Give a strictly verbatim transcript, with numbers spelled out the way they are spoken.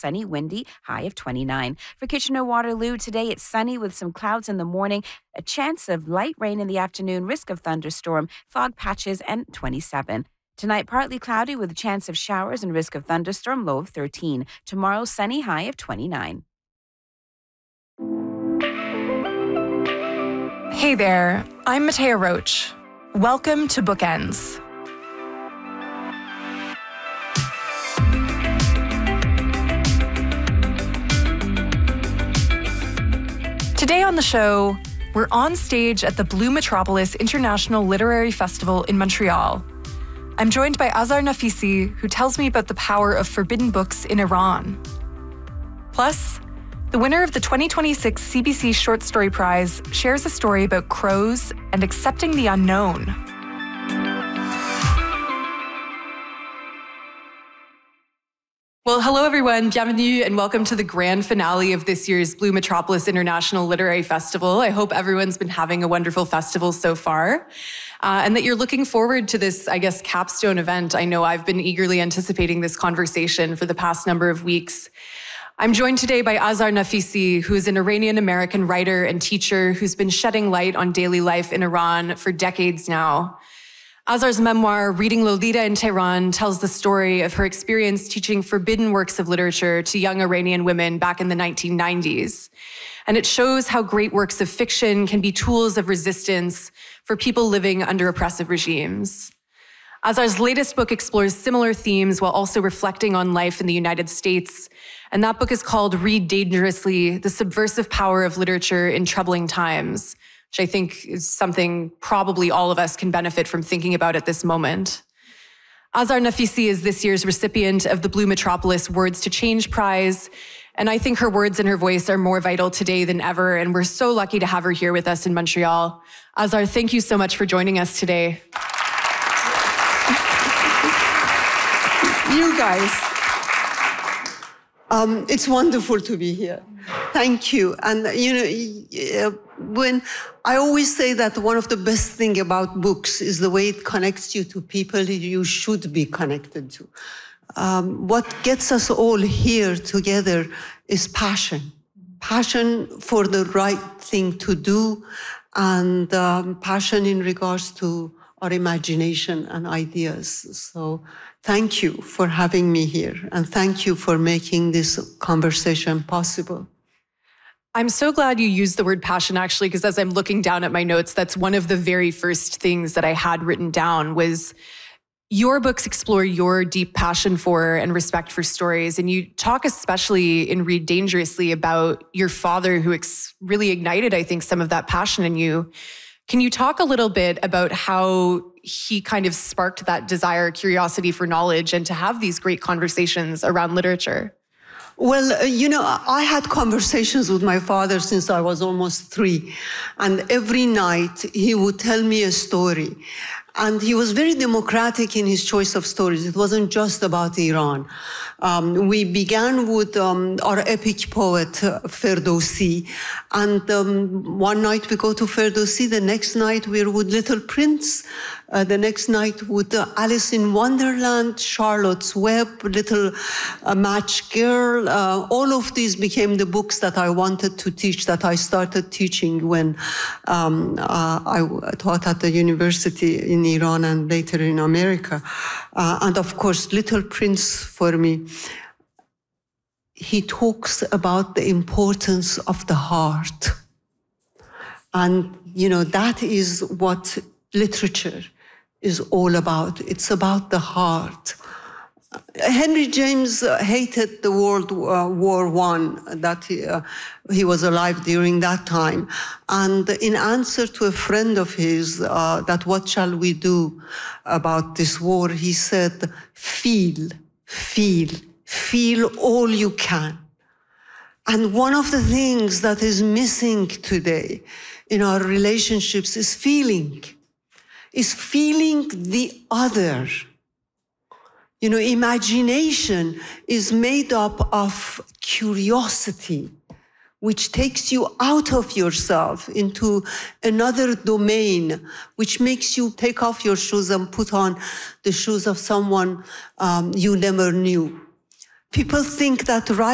sunny, windy, high of twenty-nine. For Kitchener-Waterloo, today it's sunny with some clouds in the morning, a chance of light rain in the afternoon, risk of thunderstorm, fog patches, and twenty-seven. Tonight, partly cloudy with a chance of showers and risk of thunderstorm, low of thirteen. Tomorrow, sunny, high of twenty-nine. Hey there, I'm Matea Roach. Welcome to Bookends. Today on the show, we're on stage at the Blue Metropolis International Literary Festival in Montreal. I'm joined by Azar Nafisi, who tells me about the power of forbidden books in Iran. Plus, the winner of the twenty twenty-six C B C Short Story Prize shares a story about crows and accepting the unknown. Well, hello everyone, bienvenue, and welcome to the grand finale of this year's Blue Metropolis International Literary Festival. I hope everyone's been having a wonderful festival so far, uh, and that you're looking forward to this, I guess, capstone event. I know I've been eagerly anticipating this conversation for the past number of weeks. I'm joined today by Azar Nafisi, who is an Iranian-American writer and teacher who's been shedding light on daily life in Iran for decades now. Azar's memoir, Reading Lolita in Tehran, tells the story of her experience teaching forbidden works of literature to young Iranian women back in the nineteen nineties. And it shows how great works of fiction can be tools of resistance for people living under oppressive regimes. Azar's latest book explores similar themes while also reflecting on life in the United States. And that book is called Read Dangerously: The Subversive Power of Literature in Troubling Times, which I think is something probably all of us can benefit from thinking about at this moment. Azar Nafisi is this year's recipient of the Blue Metropolis Words to Change Prize, and I think her words and her voice are more vital today than ever, and we're so lucky to have her here with us in Montreal. Azar, thank you so much for joining us today. You guys, um, it's wonderful to be here. Thank you. And, you know, when I always say that one of the best things about books is the way it connects you to people you should be connected to. Um, what gets us all here together is passion. Passion for the right thing to do, and um, passion in regards to our imagination and ideas. So thank you for having me here, and thank you for making this conversation possible. I'm so glad you used the word passion, actually, because as I'm looking down at my notes, that's one of the very first things that I had written down was your books explore your deep passion for and respect for stories. And you talk especially in Read Dangerously about your father, who ex- really ignited, I think, some of that passion in you. Can you talk a little bit about how he kind of sparked that desire, curiosity for knowledge, and to have these great conversations around literature? Well, uh, you know, I had conversations with my father since I was almost three. And every night he would tell me a story. And he was very democratic in his choice of stories. It wasn't just about Iran. Um, we began with um, our epic poet, uh, Ferdowsi. And um, one night we go to Ferdowsi, the next night we're with Little Prince, uh, the next night with uh, Alice in Wonderland, Charlotte's Web, Little uh, Match Girl. Uh, all of these became the books that I wanted to teach, that I started teaching when um, uh, I taught at the university in Iran and later in America. Uh, and of course, Little Prince for me, he talks about the importance of the heart. And, you know, that is what literature is all about. It's about the heart. Henry James uh, hated the World uh, War One, that he, uh, he was alive during that time. And in answer to a friend of his, uh, that what shall we do about this war, he said, feel, feel, feel all you can. And one of the things that is missing today in our relationships is feeling, is feeling the other. You know, imagination is made up of curiosity, which takes you out of yourself into another domain, which makes you take off your shoes and put on the shoes of someone um, you never knew. People think that